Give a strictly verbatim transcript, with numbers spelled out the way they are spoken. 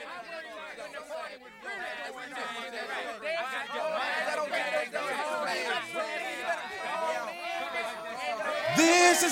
I'm worried about when the party was real.